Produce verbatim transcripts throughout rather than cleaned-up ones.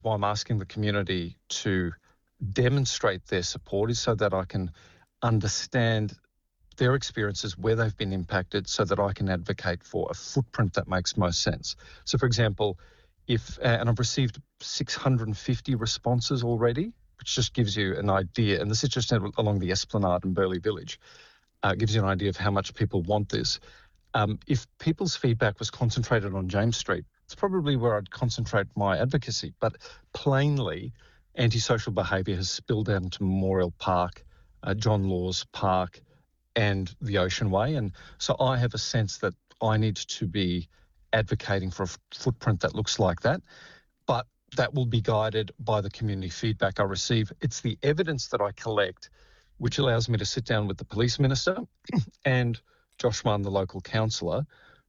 why I'm asking the community to demonstrate their support is so that I can understand their experiences, where they've been impacted, so that I can advocate for a footprint that makes most sense. So, for example, if, and I've received six hundred fifty responses already, which just gives you an idea, and this is just along the Esplanade in Burleigh Village, uh, gives you an idea of how much people want this. Um, if people's feedback was concentrated on James Street, it's probably where I'd concentrate my advocacy. But plainly, antisocial behaviour has spilled out into Memorial Park, uh, John Laws Park, and the Ocean Way. And so I have a sense that I need to be advocating for a f- footprint that looks like that. But that will be guided by the community feedback I receive. It's the evidence that I collect which allows me to sit down with the police minister and Josh Mann, the local councillor,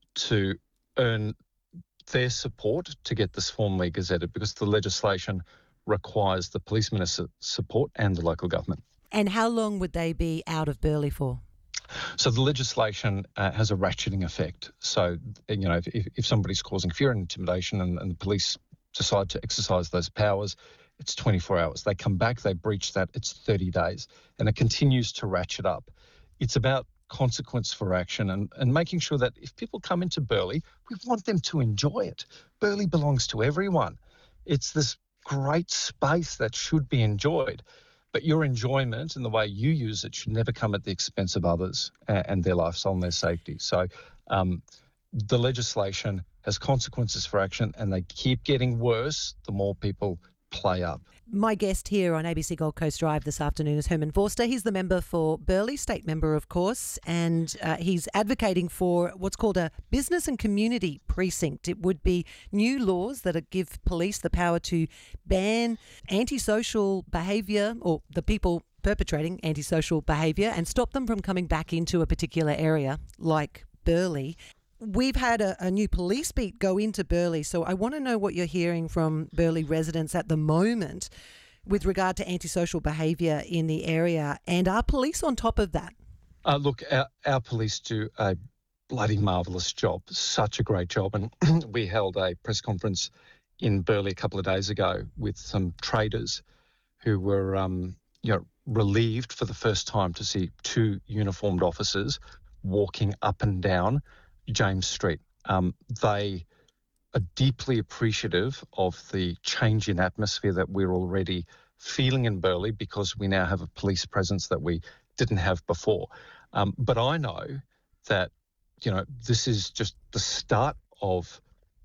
to earn their support to get this formally gazetted, because the legislation requires the police minister's support and the local government. And how long would they be out of Burleigh for? So the legislation uh, has a ratcheting effect. So, you know, if, if somebody's causing fear and intimidation and, and the police decide to exercise those powers, it's twenty-four hours. They come back, they breach that, it's thirty days. And it continues to ratchet up. It's about consequence for action and, and making sure that if people come into Burleigh, we want them to enjoy it. Burleigh belongs to everyone. It's this great space that should be enjoyed. But your enjoyment and the way you use it should never come at the expense of others and, and their lifestyle and their safety. So um, the legislation has consequences for action, and they keep getting worse the more people play up. My guest here on A B C Gold Coast Drive this afternoon is Herman Forster. He's the member for Burleigh, state member, of course, and uh, he's advocating for what's called a business and community precinct. It would be new laws that give police the power to ban antisocial behaviour, or the people perpetrating antisocial behaviour, and stop them from coming back into a particular area like Burleigh. We've had a, a new police beat go into Burleigh, so I want to know what you're hearing from Burleigh residents at the moment with regard to antisocial behaviour in the area, and are police on top of that? Uh, look, our, our police do a bloody marvellous job, such a great job, and we held a press conference in Burleigh a couple of days ago with some traders who were um, you know, relieved for the first time to see two uniformed officers walking up and down James Street. Um, they are deeply appreciative of the change in atmosphere that we're already feeling in Burleigh, because we now have a police presence that we didn't have before. Um, but I know that, you know, this is just the start of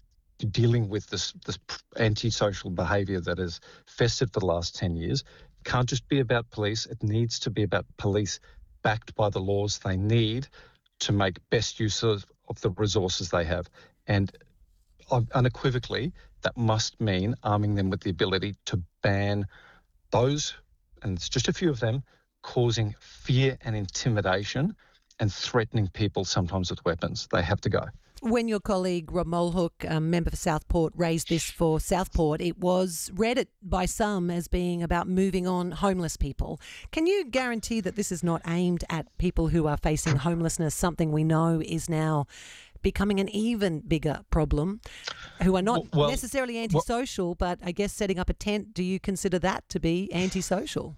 dealing with this, this antisocial behaviour that has festered for the last ten years. It can't just be about police. It needs to be about police backed by the laws they need to make best use of, of the resources they have. And unequivocally, that must mean arming them with the ability to ban those, and it's just a few of them, causing fear and intimidation and threatening people sometimes with weapons. They have to go. When your colleague Rob Mulhook, um, member for Southport, raised this for Southport, it was read it by some as being about moving on homeless people. Can you guarantee that this is not aimed at people who are facing homelessness, something we know is now becoming an even bigger problem, who are not well, necessarily antisocial, well, but I guess setting up a tent, do you consider that to be antisocial?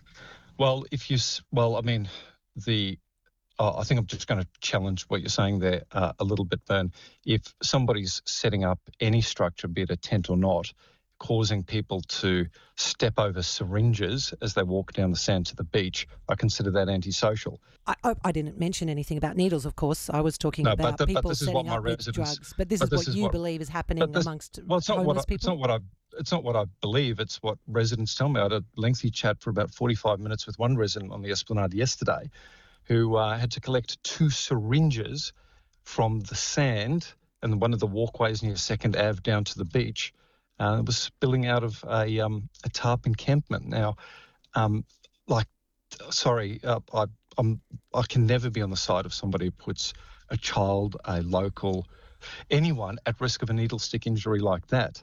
Well, if you, well, I mean, the... Oh, I think I'm just going to challenge what you're saying there uh, a little bit, Vern. If somebody's setting up any structure, be it a tent or not, causing people to step over syringes as they walk down the sand to the beach, I consider that antisocial. I, I, I didn't mention anything about needles, of course. I was talking no, about but the, people but this setting is what my up with residents, drugs. But this but is this what is you what, believe is happening this, amongst well, it's not homeless what I, people? It's not what I It's not what I believe. It's what residents tell me. I had a lengthy chat for about forty-five minutes with one resident on the Esplanade yesterday, who uh, had to collect two syringes from the sand and one of the walkways near second Avenue down to the beach. Uh, it was spilling out of a, um, a tarp encampment. Now, um, like, sorry, uh, I, I'm, I can never be on the side of somebody who puts a child, a local, anyone at risk of a needle stick injury like that.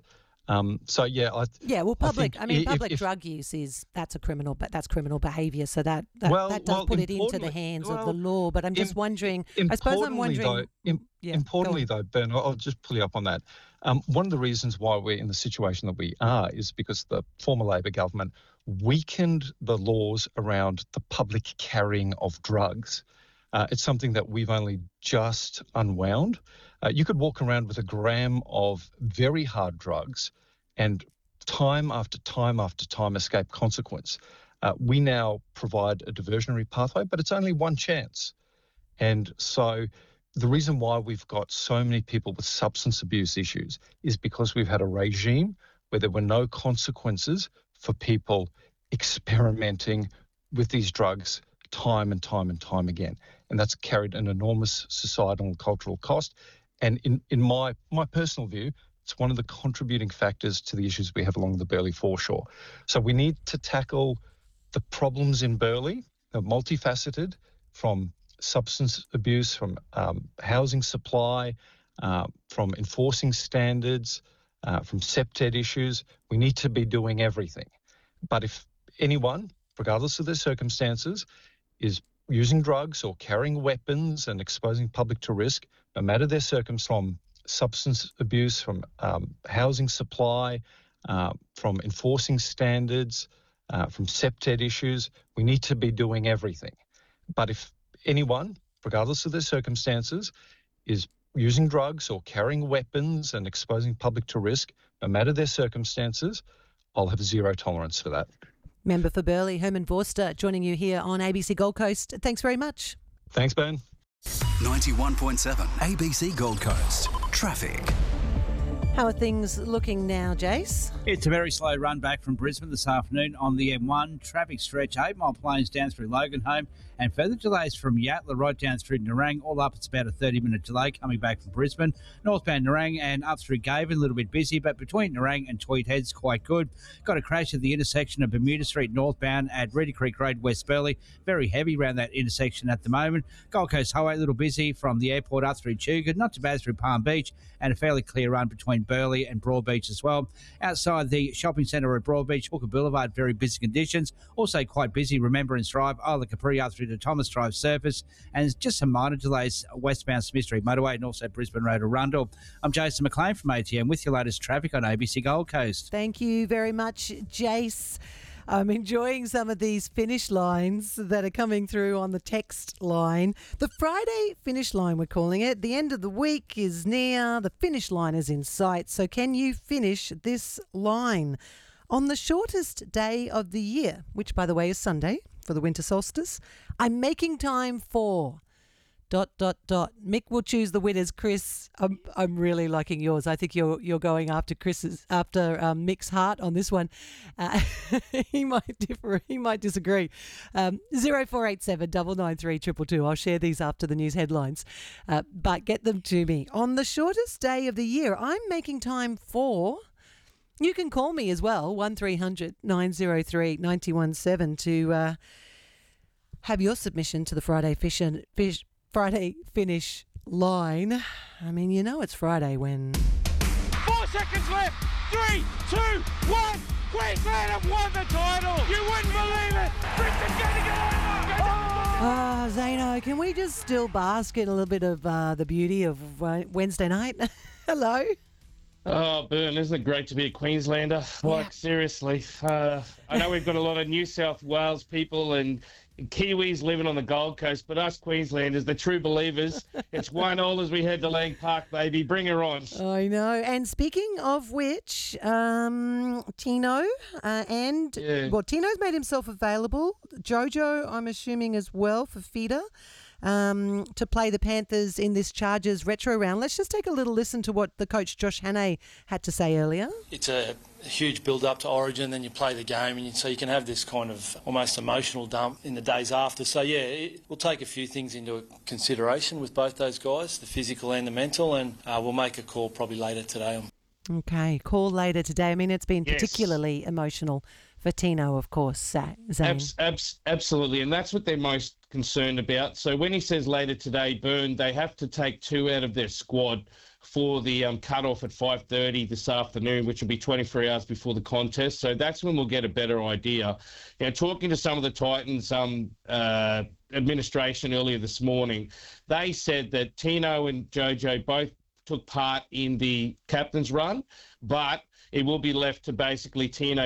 Um, so yeah, I yeah. Well, public. I, I, mean, if, public if, drug use is that's a criminal, but that's criminal behaviour. So that that, well, that does well, put it into the importantly- hands well, of the law. But I'm just im- wondering. I suppose I'm Importantly, wondering. though, im- yeah, importantly go on. though, Ben, I'll I'll just pull you up on that. Um, one of the reasons why we're in the situation that we are is because the former Labor government weakened the laws around the public carrying of drugs. Uh, it's something that we've only just unwound. Uh, you could walk around with a gram of very hard drugs and time after time after time escape consequence. Uh, we now provide a diversionary pathway, but it's only one chance. And so the reason why we've got so many people with substance abuse issues is because we've had a regime where there were no consequences for people experimenting with these drugs time and time and time again. And that's carried an enormous societal and cultural cost. And in, in my, my personal view, it's one of the contributing factors to the issues we have along the Burleigh foreshore. So we need to tackle the problems in Burleigh, they're multifaceted, from substance abuse, from um, housing supply, uh, from enforcing standards, uh, from septet issues. We need to be doing everything. But if anyone, regardless of their circumstances, is using drugs or carrying weapons and exposing public to risk, no matter their circumstance, from substance abuse, from um, housing supply, uh, from enforcing standards, uh, from septet issues, we need to be doing everything. But if anyone, regardless of their circumstances, is using drugs or carrying weapons and exposing public to risk, no matter their circumstances, I'll have zero tolerance for that. Member for Burleigh, Herman Vorster, joining you here on A B C Gold Coast. Thanks very much. Thanks, Ben. ninety-one point seven A B C Gold Coast. Traffic. How are things looking now, Jace? It's a very slow run back from Brisbane this afternoon on the M one. Traffic stretch eight Mile Plains down through Loganholme, and further delays from Yatala right down through Nerang. All up, it's about a thirty minute delay coming back from Brisbane. Northbound Nerang and up through Gaven, a little bit busy, but between Nerang and Tweed Heads, quite good. Got a crash at the intersection of Bermuda Street northbound at Reedy Creek Road, West Burleigh. Very heavy around that intersection at the moment. Gold Coast Highway, a little busy from the airport up through Tuga, not too bad through Palm Beach, and a fairly clear run between Burleigh and Broadbeach as well. Outside the shopping centre at Broadbeach, Hooker Boulevard, very busy conditions. Also quite busy, Remembrance Drive, Isla Capri up through to Thomas Drive surface, and just some minor delays westbound Smith Street Motorway and also Brisbane Road Arundel. I'm Jason McLean from A T M with your latest traffic on A B C Gold Coast. Thank you very much, Jace. I'm enjoying some of these finish lines that are coming through on the text line. The Friday finish line, we're calling it. The end of the week is near. The finish line is in sight. So can you finish this line? On the shortest day of the year, which, by the way, is Sunday for the winter solstice, I'm making time for... Dot, dot, dot. Mick will choose the winners. Chris, I'm I'm really liking yours. I think you're you're going after Chris's, after um, Mick's heart on this one. Uh, he might differ. He might disagree. Um, zero four eight seven double nine three triple two. I'll share these after the news headlines, uh, but get them to me. On the shortest day of the year, I'm making time for... You can call me as well, one three hundred nine oh three nine one seven, to uh, have your submission to the Friday Fish and Fish. Friday finish line. I mean, you know it's Friday when... Four seconds left. Three, two, one. Queensland have won the title. You wouldn't believe it. Brisbane's going to go over. Ah, Zano, can we just still bask in a little bit of uh, the beauty of uh, Wednesday night? Hello? Oh, Bern, isn't it great to be a Queenslander? Like, Yeah. seriously. Uh, I know we've got a lot of New South Wales people and Kiwis living on the Gold Coast, but us Queenslanders, the true believers, it's one all as we head to Lang Park, baby. Bring her on. I know. And speaking of which, um, Tino uh, and... Yeah. Well, Tino's made himself available. Jojo, I'm assuming, as well, for feeder. Um, to play the Panthers in this Chargers retro round. Let's just take a little listen to what the coach Josh Hannay had to say earlier. It's a huge build-up to Origin, then you play the game, and you, so you can have this kind of almost emotional dump in the days after. So, yeah, it, we'll take a few things into consideration with both those guys, the physical and the mental, and uh, we'll make a call probably later today. Okay, call later today. I mean, it's been Yes. particularly emotional for Tino, of course, Zane. Abs- abs- absolutely, and that's what they're most concerned about. So when he says later today, Bern, they have to take two out of their squad for the um, cut-off at five thirty this afternoon, which will be twenty-three hours before the contest. So that's when we'll get a better idea. Now, talking to some of the Titans um, uh, administration earlier this morning, they said that Tino and Jojo both took part in the captain's run, but it will be left to basically Tino